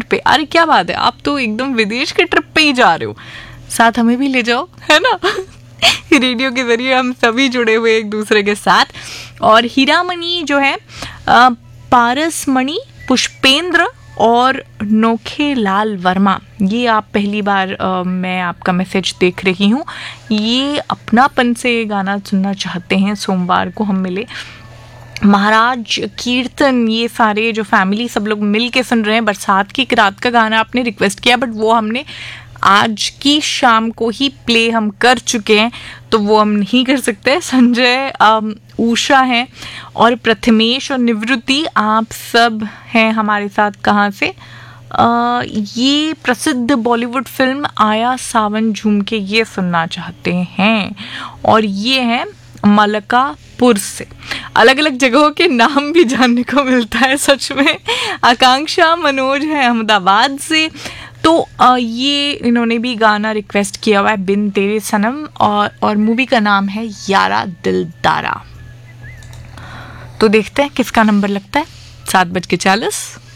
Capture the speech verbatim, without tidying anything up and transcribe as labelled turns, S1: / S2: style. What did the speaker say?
S1: पे। अरे क्या बात है, आप तो एकदम विदेश के ट्रिप पे ही जा रहे हो, साथ हमें भी ले जाओ, है ना। रेडियो के जरिए हम सभी जुड़े हुए एक दूसरे के साथ। और हीरामणि जो है, आ, पारसमणि, पुष्पेंद्र और नोखे लाल वर्मा, ये आप पहली बार आ, मैं आपका मैसेज देख रही हूँ, ये अपनापन से गाना सुनना चाहते हैं। सोमवार को हम मिले। महाराज कीर्तन, ये सारे जो फैमिली सब लोग मिल के सुन रहे हैं। बरसात की रात का गाना आपने रिक्वेस्ट किया, बट वो हमने आज की शाम को ही प्ले हम कर चुके हैं, तो वो हम नहीं कर सकते। संजय, उषा हैं और प्रथमेश और निवृत्ति, आप सब हैं हमारे साथ। कहाँ से? आ, ये प्रसिद्ध बॉलीवुड फिल्म आया सावन झूम के, ये सुनना चाहते हैं। और ये है मलकापुर से। अलग अलग जगहों के नाम भी जानने को मिलता है सच में। आकांक्षा मनोज है अहमदाबाद से, तो ये इन्होंने भी गाना रिक्वेस्ट किया हुआ है, बिन तेरे सनम, और और मूवी का नाम है यारा दिलदारा। तो देखते हैं किसका नंबर लगता है। सात बज के चालीस